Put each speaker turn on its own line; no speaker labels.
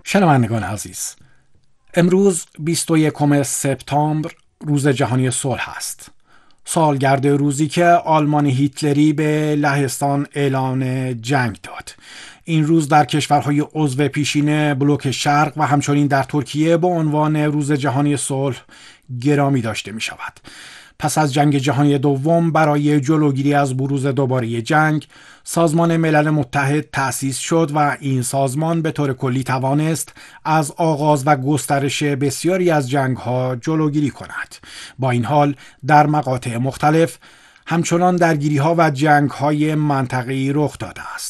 شنوندگان عزیز، امروز 21 سپتامبر روز جهانی صلح است. سالگرد روزی که آلمان هیتلری به لهستان اعلان جنگ داد. این روز در کشورهای عضو پیشین بلوک شرق و همچنین در ترکیه به عنوان روز جهانی صلح گرامی داشته می شود. پس از جنگ جهانی دوم برای جلوگیری از بروز دوباره جنگ، سازمان ملل متحد تأسیس شد و این سازمان به طور کلی توانست از آغاز و گسترش بسیاری از جنگ‌ها جلوگیری کند. با این حال در مقاطع مختلف همچنان درگیری‌ها و جنگ‌های منطقه‌ای رخ داده است.